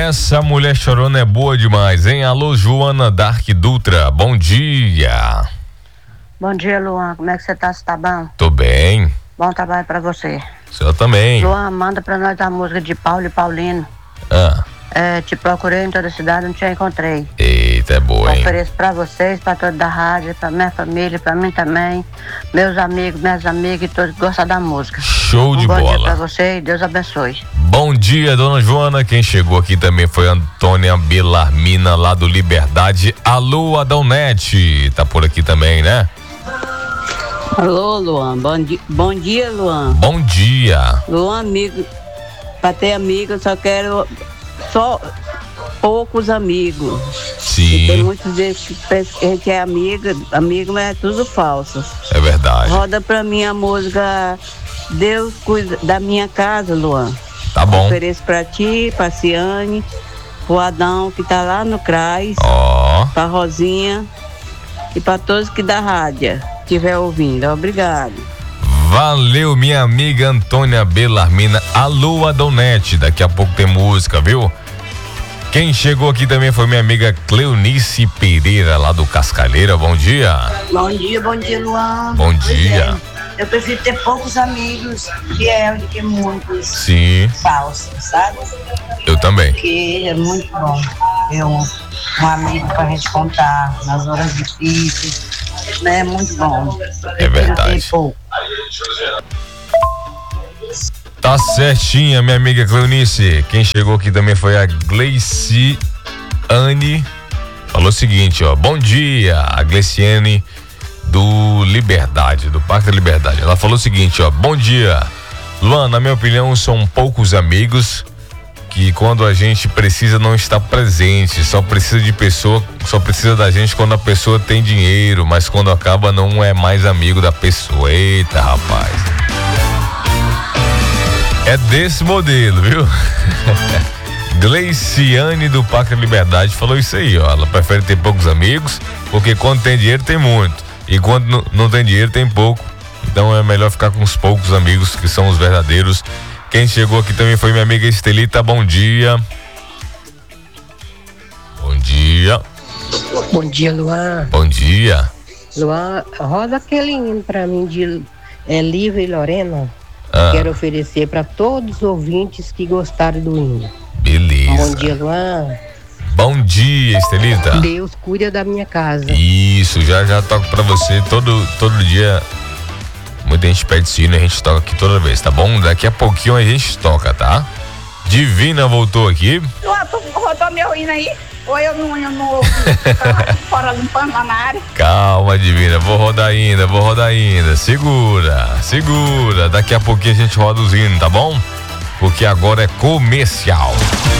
Essa mulher chorona é boa demais, hein? Alô, Joana Dark Dutra, bom dia. Bom dia, Luan. Como é que você tá? Você tá bom? Tô bem. Bom trabalho pra você. O senhor também. Luan, manda pra nós a música de Paulo e Paulino. Te procurei em toda a cidade, não te encontrei. Eita, é boa, hein? Ofereço pra vocês, pra toda a rádio, pra minha família, pra mim também. Meus amigos, minhas amigas e todos que gostam da música. Show de bola. Bom dia pra você e Deus abençoe. Bom dia, dona Joana. Quem chegou aqui também foi Antônia Belarmina, lá do Liberdade. Alô, Adãonete. Tá por aqui também, né? Alô, Luan. Bom dia, Luan. Bom dia. Luan, amigo. Pra ter amigo, eu só quero poucos amigos. Sim. E tem muitos desses que a gente é amigo, mas é tudo falso. É verdade. Roda pra mim a música Deus Cuida da Minha Casa, Luan. Tá bom. Ofereço pra ti, pra Ciane, pro Adão que tá lá no CRAS, pra Rosinha e pra todos que da rádio estiver ouvindo. Obrigado. Valeu, minha amiga Antônia Belarmina. Alô, Adonete. Daqui a pouco tem música, viu? Quem chegou aqui também foi minha amiga Cleonice Pereira, lá do Cascalheira. Bom dia. Bom dia, Luan. Bom dia. Eu prefiro ter poucos amigos fiéis do que muitos falsos, sabe? Eu também. Porque é muito bom ter um amigo pra gente contar nas horas difíceis. É muito bom. É verdade. Tá certinha, minha amiga Cleonice. Quem chegou aqui também foi a Gleiciane. Falou o seguinte, ó. Bom dia, a Gleiciane do Liberdade, do Parque da Liberdade. Ela falou o seguinte, ó. Bom dia, Luan, na minha opinião são poucos amigos que quando a gente precisa não está presente, só precisa da gente quando a pessoa tem dinheiro, mas quando acaba não é mais amigo da pessoa. Eita, rapaz. É desse modelo, viu? Gleiciane do Parque da Liberdade falou isso aí, ó. Ela prefere ter poucos amigos, porque quando tem dinheiro tem muito, e quando não tem dinheiro tem pouco. Então é melhor ficar com os poucos amigos que são os verdadeiros. Quem chegou aqui também foi minha amiga Estelita. Bom dia. Bom dia. Bom dia, Luan. Bom dia. Luan, roda aquele hino pra mim de Lívia e Lorena. Quero oferecer para todos os ouvintes que gostaram do hino. Beleza. Bom dia, Luan. Bom dia, Estelita. Deus cuida da minha casa. Isso, já toco pra você todo dia. Muita gente pede sino e a gente toca aqui toda vez, tá bom? Daqui a pouquinho a gente toca, tá? Divina voltou aqui. Tu rodou meu hino aí? Ou eu não ouvi? Fora limpando lá na área. Calma, Divina, vou rodar ainda. Segura. Daqui a pouquinho a gente roda os hinos, tá bom? Porque agora é comercial.